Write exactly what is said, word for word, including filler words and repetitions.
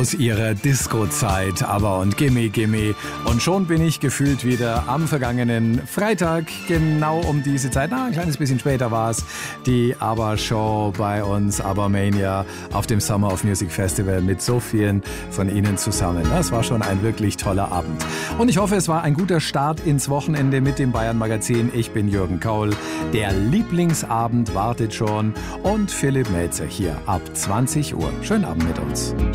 aus ihrer Disco-Zeit, aber und Gimme Gimme. Und schon bin ich gefühlt wieder am vergangenen Freitag, genau um diese Zeit, na, ein kleines bisschen später war es, die ABBA-Show bei uns, ABBA-Mania auf dem Summer of Music Festival mit so vielen von Ihnen zusammen. Das war schon ein wirklich toller Abend. Und ich hoffe, es war ein guter Start ins Wochenende mit dem Bayern-Magazin. Ich bin Jürgen Kaul. Der Lieblingsabend wartet schon und Philipp Melzer hier ab zwanzig Uhr. Schönen Abend mit uns.